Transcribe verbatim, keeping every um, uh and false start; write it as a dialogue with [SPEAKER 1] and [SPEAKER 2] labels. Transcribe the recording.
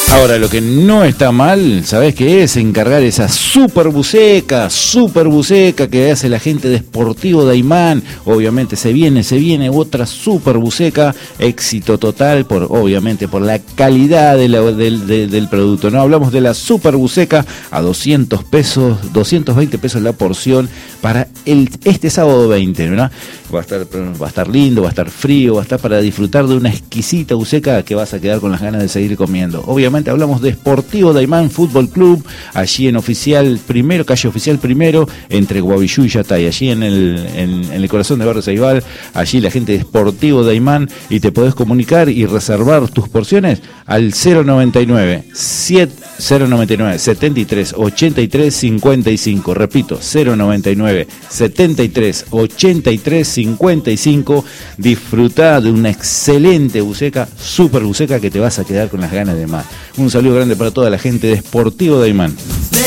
[SPEAKER 1] Ahora, lo que no está mal, ¿sabés qué es? Encargar esa super buceca, super buceca que hace la gente de Sportivo Daymán. Obviamente se viene, se viene otra super buceca, éxito total, por obviamente por la calidad de la, del, de, del producto. No hablamos de la super buceca a doscientos pesos, doscientos veinte pesos la porción para el, este sábado veinte, ¿verdad? Va a estar, va a estar lindo, va a estar frío, va a estar para disfrutar de una exquisita buceca que vas a quedar con las ganas de seguir comiendo. Obviamente hablamos de Sportivo Daymán Fútbol Club, allí en Oficial Primero, calle Oficial Primero, entre Guavillú y Yatay, allí en el, en, en el corazón de Barrio Ceibal, allí la gente de Sportivo Daymán, y te podés comunicar y reservar tus porciones al cero noventa y nueve, setenta y tres, ochenta y tres, cincuenta y cinco, repito, cero noventa y nueve, setenta y tres, ochenta y tres, cincuenta y cinco. Disfrutá de una excelente buceca, super buceca que te vas a quedar con las ganas de más. Un saludo grande para toda la gente de Sportivo Daymán.